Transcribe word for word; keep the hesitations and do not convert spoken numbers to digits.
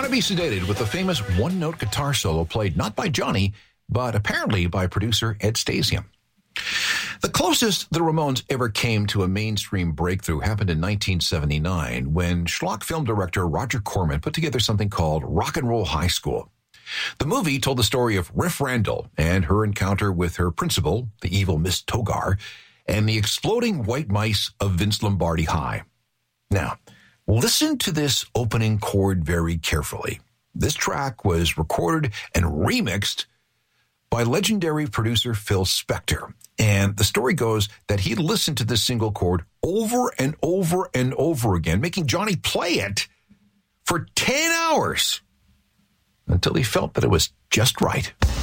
to be sedated with the famous one-note guitar solo played not by Johnny, but apparently by producer Ed Stasium. The closest the Ramones ever came to a mainstream breakthrough happened in nineteen seventy-nine when schlock film director Roger Corman put together something called Rock and Roll High School. The movie told the story of Riff Randall and her encounter with her principal, the evil Miss Togar, and the exploding white mice of Vince Lombardi High. Now, listen to this opening chord very carefully. This track was recorded and remixed by legendary producer Phil Spector. And the story goes that he listened to this single chord over and over and over again, making Johnny play it for ten hours until he felt that it was just right.